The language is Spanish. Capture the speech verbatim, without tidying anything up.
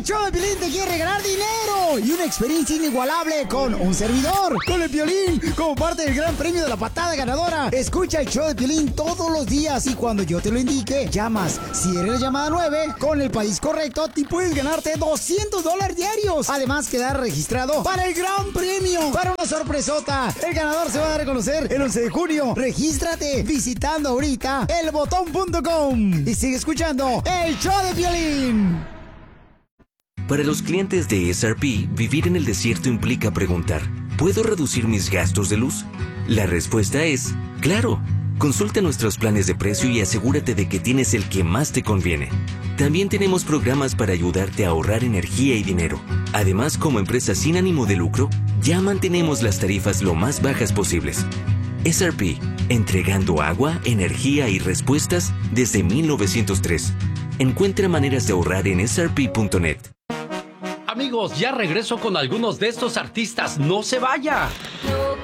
show de Piolín te quiere regalar dinero y una experiencia inigualable con un servidor, con el Piolín, como parte del gran premio de la patada ganadora. Escucha el show de Piolín todos los días y cuando yo te lo indique, llamas. Si eres la llamada nueve, con el país correcto, te puedes ganarte doscientos dólares diarios. Además, quedar registrado para el gran premio, para una sorpresota. El ganador se va a dar a conocer el once de junio. Regístrate visitando ahorita el botón punto com y sigue escuchando el show de Piolín. Para los clientes de S R P, vivir en el desierto implica preguntar, ¿puedo reducir mis gastos de luz? La respuesta es, claro. Consulta nuestros planes de precio y asegúrate de que tienes el que más te conviene. También tenemos programas para ayudarte a ahorrar energía y dinero. Además, como empresa sin ánimo de lucro, ya mantenemos las tarifas lo más bajas posibles. S R P, entregando agua, energía y respuestas desde mil novecientos tres. Encuentra maneras de ahorrar en S R P punto net. Amigos, ya regreso con algunos de estos artistas. ¡No se vaya!